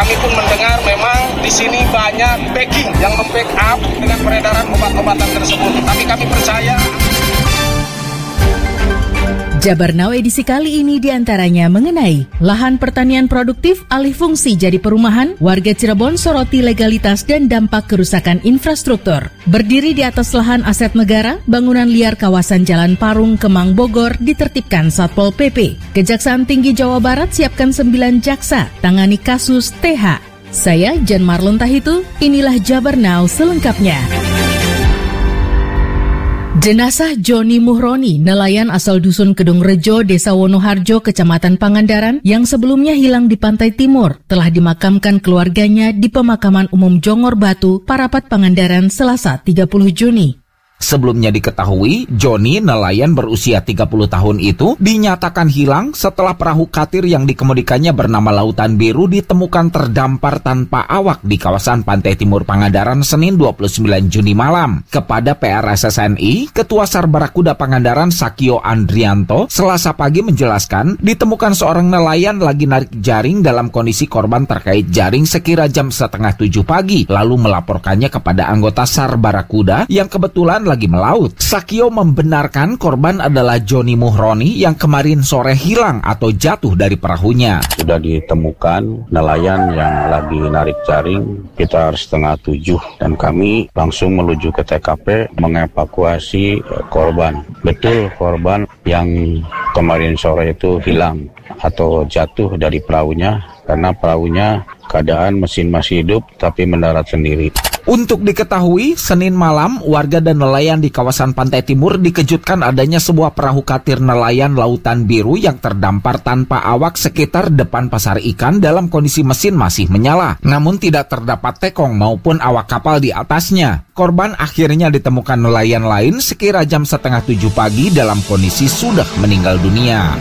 Kami pun mendengar memang di sini banyak backing yang membackup dengan peredaran obat-obatan tersebut. Tapi kami percaya. Jabar Now edisi kali ini diantaranya mengenai lahan pertanian produktif alih fungsi jadi perumahan, warga Cirebon soroti legalitas dan dampak kerusakan infrastruktur. Berdiri di atas lahan aset negara, bangunan liar kawasan Jalan Parung, Kemang, Bogor ditertibkan Satpol PP. Kejaksaan Tinggi Jawa Barat siapkan 9 jaksa, tangani kasus TH. Saya Jan Marlon Tahitu, inilah Jabar Now selengkapnya. Jenazah Joni Muhroni, nelayan asal Dusun Kedung Rejo, Desa Wonoharjo, Kecamatan Pangandaran, yang sebelumnya hilang di Pantai Timur, telah dimakamkan keluarganya di Pemakaman Umum Jongor Batu, Parapat Pangandaran, Selasa 30 Juni. Sebelumnya diketahui, Joni, nelayan berusia 30 tahun itu, dinyatakan hilang setelah perahu katir yang dikemudikannya bernama Lautan Biru ditemukan terdampar tanpa awak di kawasan Pantai Timur Pangandaran Senin 29 Juni malam. Kepada PRSSNI, Ketua Sar Barakuda Pangandaran Sakio Andrianto, Selasa pagi menjelaskan, ditemukan seorang nelayan lagi narik jaring dalam kondisi korban terkait jaring sekira jam 6:30 pagi, lalu melaporkannya kepada anggota Sar Barakuda yang kebetulan lagi melaut. Sakio membenarkan korban adalah Joni Muhroni yang kemarin sore hilang atau jatuh dari perahunya. Sudah ditemukan nelayan yang lagi narik jaring sekitar 6:30 dan kami langsung menuju ke TKP mengevakuasi korban. Betul, korban yang kemarin sore itu hilang atau jatuh dari perahunya karena perahunya keadaan mesin masih hidup tapi mendarat sendiri. Untuk diketahui, Senin malam, warga dan nelayan di kawasan Pantai Timur dikejutkan adanya sebuah perahu katir nelayan Lautan Biru yang terdampar tanpa awak sekitar depan pasar ikan dalam kondisi mesin masih menyala. Namun tidak terdapat tekong maupun awak kapal di atasnya. Korban akhirnya ditemukan nelayan lain sekira jam 6:30 pagi dalam kondisi sudah meninggal dunia.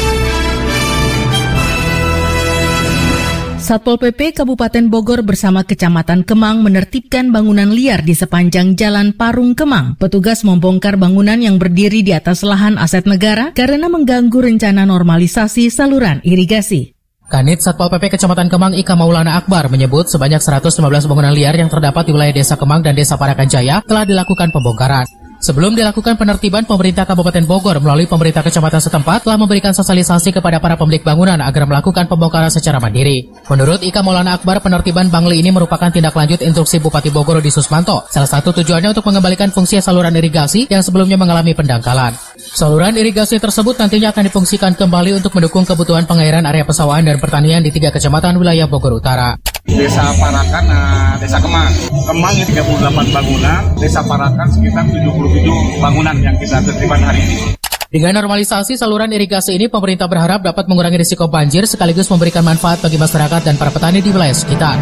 Satpol PP Kabupaten Bogor bersama Kecamatan Kemang menertibkan bangunan liar di sepanjang Jalan Parung Kemang. Petugas membongkar bangunan yang berdiri di atas lahan aset negara karena mengganggu rencana normalisasi saluran irigasi. Kanit Satpol PP Kecamatan Kemang Ika Maulana Akbar menyebut sebanyak 115 bangunan liar yang terdapat di wilayah Desa Kemang dan Desa Parakan Jaya telah dilakukan pembongkaran. Sebelum dilakukan penertiban, pemerintah Kabupaten Bogor melalui pemerintah kecamatan setempat telah memberikan sosialisasi kepada para pemilik bangunan agar melakukan pembongkaran secara mandiri. Menurut Ika Maulana Akbar, penertiban Bangli ini merupakan tindak lanjut instruksi Bupati Bogor Odi Susmanto. Salah satu tujuannya untuk mengembalikan fungsi saluran irigasi yang sebelumnya mengalami pendangkalan. Saluran irigasi tersebut nantinya akan difungsikan kembali untuk mendukung kebutuhan pengairan area pesawahan dan pertanian di 3 kecamatan wilayah Bogor Utara. Desa Parakan, Desa Kemang. Kemang 38 bangunan, Desa Parakan sekitar 77 bangunan yang kita tertiban hari ini. Dengan normalisasi saluran irigasi ini, pemerintah berharap dapat mengurangi risiko banjir sekaligus memberikan manfaat bagi masyarakat dan para petani di wilayah sekitar.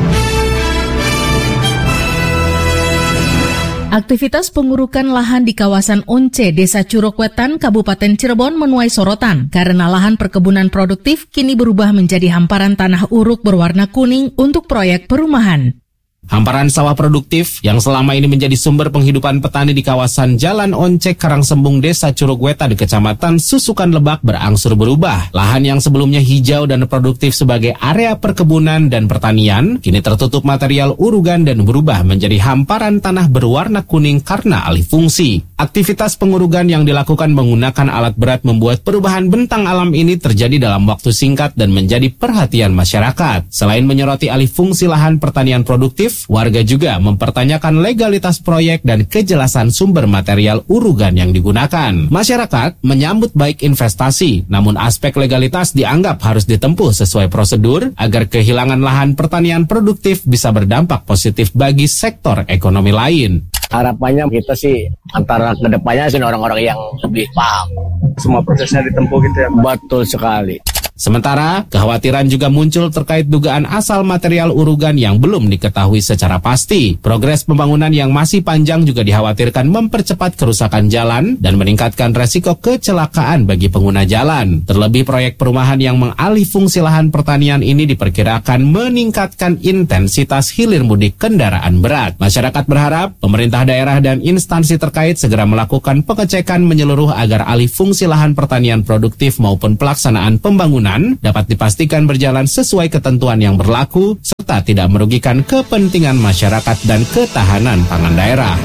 Aktivitas pengurukan lahan di kawasan Once, Desa Curugwetan, Kabupaten Cirebon menuai sorotan karena lahan perkebunan produktif kini berubah menjadi hamparan tanah uruk berwarna kuning untuk proyek perumahan. Hamparan sawah produktif yang selama ini menjadi sumber penghidupan petani di kawasan Jalan Oncek, Karangsembung, Desa Curugwetan di Kecamatan Susukan Lebak berangsur berubah. Lahan yang sebelumnya hijau dan produktif sebagai area perkebunan dan pertanian, kini tertutup material urugan dan berubah menjadi hamparan tanah berwarna kuning karena alih fungsi. Aktivitas pengurugan yang dilakukan menggunakan alat berat membuat perubahan bentang alam ini terjadi dalam waktu singkat dan menjadi perhatian masyarakat. Selain menyoroti alih fungsi lahan pertanian produktif, warga juga mempertanyakan legalitas proyek dan kejelasan sumber material urugan yang digunakan. Masyarakat menyambut baik investasi, namun aspek legalitas dianggap harus ditempuh sesuai prosedur agar kehilangan lahan pertanian produktif bisa berdampak positif bagi sektor ekonomi lain. Harapannya kita sih antara kedepannya sih orang-orang yang lebih paham. Semua prosesnya ditempuh gitu ya, Pak? Betul sekali. Sementara, kekhawatiran juga muncul terkait dugaan asal material urugan yang belum diketahui secara pasti. Progres pembangunan yang masih panjang juga dikhawatirkan mempercepat kerusakan jalan dan meningkatkan resiko kecelakaan bagi pengguna jalan. Terlebih proyek perumahan yang mengalih fungsi lahan pertanian ini diperkirakan meningkatkan intensitas hilir mudik kendaraan berat. Masyarakat berharap pemerintah daerah dan instansi terkait segera melakukan pengecekan menyeluruh agar alih fungsi lahan pertanian produktif maupun pelaksanaan pembangunan dapat dipastikan berjalan sesuai ketentuan yang berlaku serta serta tidak merugikan kepentingan masyarakat dan ketahanan pangan daerah.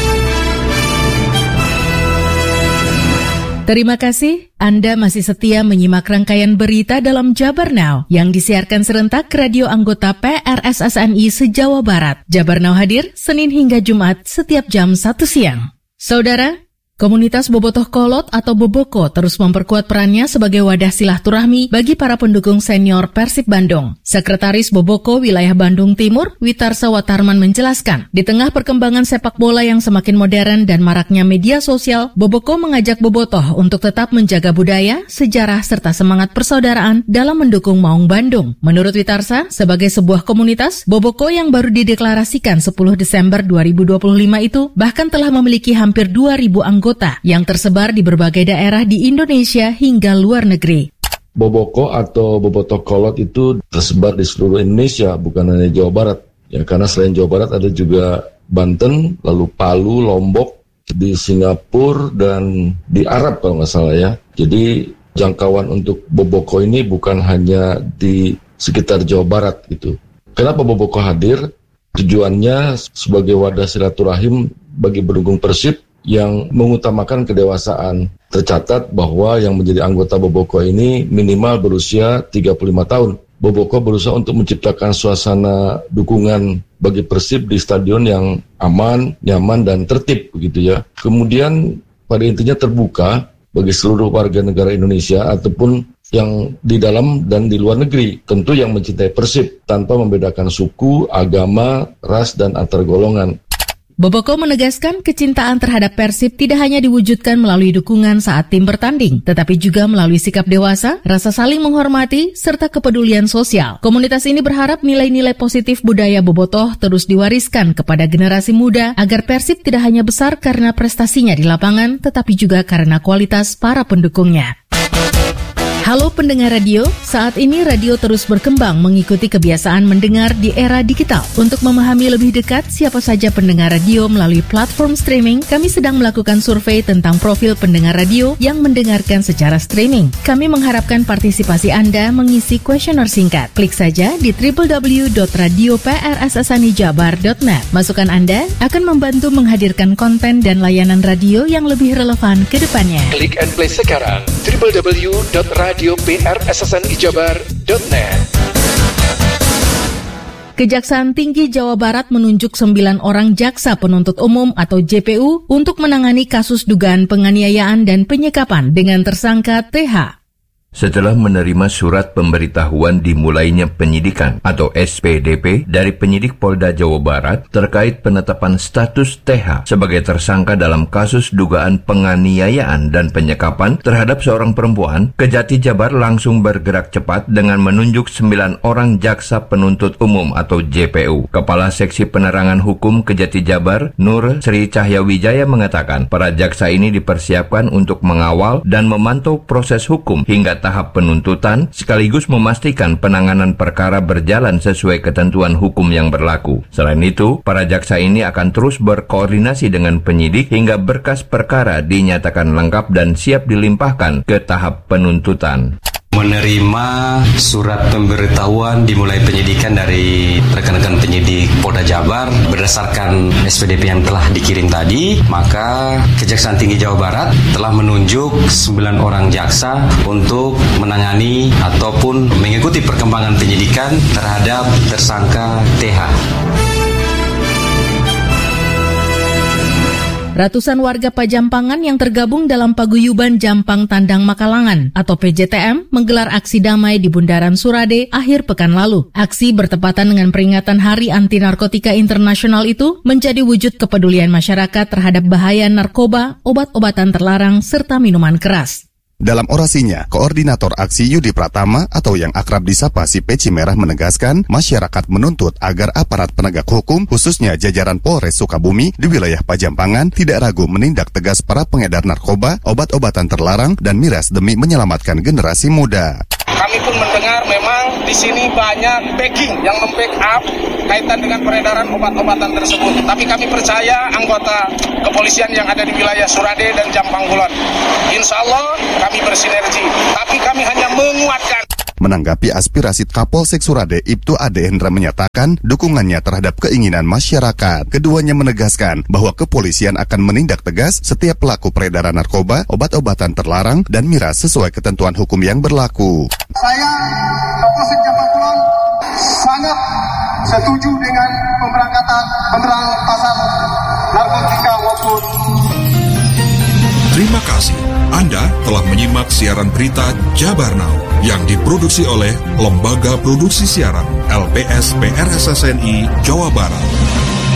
Terima kasih, Anda masih setia menyimak rangkaian berita dalam Jabar Now yang disiarkan serentak radio anggota PRSSNI se-Jawa Barat. Jabar Now hadir Senin hingga Jumat setiap jam 1 siang. Saudara, komunitas Bobotoh Kolot atau Boboko terus memperkuat perannya sebagai wadah silaturahmi bagi para pendukung senior Persib Bandung. Sekretaris Boboko Wilayah Bandung Timur, Witarsa Watarman menjelaskan, di tengah perkembangan sepak bola yang semakin modern dan maraknya media sosial, Boboko mengajak Bobotoh untuk tetap menjaga budaya, sejarah, serta semangat persaudaraan dalam mendukung Maung Bandung. Menurut Witarsa, sebagai sebuah komunitas, Boboko yang baru dideklarasikan 10 Desember 2025 itu bahkan telah memiliki hampir 2.000 anggota yang tersebar di berbagai daerah di Indonesia hingga luar negeri. Boboko atau Bobotoh Kolot itu tersebar di seluruh Indonesia, bukan hanya Jawa Barat. Ya, karena selain Jawa Barat ada juga Banten, lalu Palu, Lombok, di Singapura, dan di Arab kalau nggak salah ya. Jadi jangkauan untuk Boboko ini bukan hanya di sekitar Jawa Barat gitu. Kenapa Boboko hadir? Tujuannya sebagai wadah silaturahim bagi pendukung Persib yang mengutamakan kedewasaan. Tercatat bahwa yang menjadi anggota Boboko ini minimal berusia 35 tahun. Boboko berusaha untuk menciptakan suasana dukungan bagi Persib di stadion yang aman, nyaman, dan tertib begitu ya. Kemudian pada intinya terbuka bagi seluruh warga negara Indonesia ataupun yang di dalam dan di luar negeri, tentu yang mencintai Persib tanpa membedakan suku, agama, ras, dan antar golongan. Boboko menegaskan kecintaan terhadap Persib tidak hanya diwujudkan melalui dukungan saat tim bertanding, tetapi juga melalui sikap dewasa, rasa saling menghormati, serta kepedulian sosial. Komunitas ini berharap nilai-nilai positif budaya Bobotoh terus diwariskan kepada generasi muda agar Persib tidak hanya besar karena prestasinya di lapangan, tetapi juga karena kualitas para pendukungnya. Halo pendengar radio, saat ini radio terus berkembang mengikuti kebiasaan mendengar di era digital. Untuk memahami lebih dekat siapa saja pendengar radio melalui platform streaming, kami sedang melakukan survei tentang profil pendengar radio yang mendengarkan secara streaming. Kami mengharapkan partisipasi Anda mengisi kuesioner singkat. Klik saja di www.radioprssanijabar.net. Masukan Anda akan membantu menghadirkan konten dan layanan radio yang lebih relevan ke depannya. Klik and play sekarang www.radioprssanijabar.net. Kejaksaan Tinggi Jawa Barat menunjuk 9 orang jaksa penuntut umum atau JPU untuk menangani kasus dugaan penganiayaan dan penyekapan dengan tersangka TH. Setelah menerima surat pemberitahuan dimulainya penyidikan atau SPDP dari penyidik Polda Jawa Barat terkait penetapan status TH sebagai tersangka dalam kasus dugaan penganiayaan dan penyekapan terhadap seorang perempuan, Kejati Jabar langsung bergerak cepat dengan menunjuk 9 orang jaksa penuntut umum atau JPU. Kepala Seksi Penerangan Hukum Kejati Jabar, Nur Sri Cahyawijaya mengatakan para jaksa ini dipersiapkan untuk mengawal dan memantau proses hukum hingga tahap penuntutan, sekaligus memastikan penanganan perkara berjalan sesuai ketentuan hukum yang berlaku. Selain itu, para jaksa ini akan terus berkoordinasi dengan penyidik hingga berkas perkara dinyatakan lengkap dan siap dilimpahkan ke tahap penuntutan. Menerima surat pemberitahuan dimulai penyidikan dari rekan-rekan penyidik Polda Jabar berdasarkan SPDP yang telah dikirim tadi, maka Kejaksaan Tinggi Jawa Barat telah menunjuk 9 orang jaksa untuk menangani ataupun mengikuti perkembangan penyidikan terhadap tersangka TH. Ratusan warga Pajampangan yang tergabung dalam Paguyuban Jampang Tandang Makalangan atau PJTM menggelar aksi damai di Bundaran Surade akhir pekan lalu. Aksi bertepatan dengan peringatan Hari Anti Narkotika Internasional itu menjadi wujud kepedulian masyarakat terhadap bahaya narkoba, obat-obatan terlarang, serta minuman keras. Dalam orasinya, Koordinator Aksi Yudi Pratama atau yang akrab disapa si Peci Merah menegaskan masyarakat menuntut agar aparat penegak hukum, khususnya jajaran Polres Sukabumi di wilayah Pajampangan tidak ragu menindak tegas para pengedar narkoba, obat-obatan terlarang, dan miras demi menyelamatkan generasi muda. Kami pun mendengar memang di sini banyak backing yang membackup kaitan dengan peredaran obat-obatan tersebut. Tapi kami percaya anggota kepolisian yang ada di wilayah Surade dan Jampang Kulon, insya Allah kami bersinergi. Tapi kami hanya menguatkan. Menanggapi aspirasi Kapolsek Surade, Ibtu Ade Hendra menyatakan dukungannya terhadap keinginan masyarakat. Keduanya menegaskan bahwa kepolisian akan menindak tegas setiap pelaku peredaran narkoba, obat-obatan terlarang, dan miras sesuai ketentuan hukum yang berlaku. Saya, Kapolsek Jambar Kulon, sangat setuju dengan pemberantasan narkotika maupun. Terima kasih. Anda telah menyimak siaran berita Jabar Now yang diproduksi oleh Lembaga Produksi Siaran LPS PRSSNI Jawa Barat.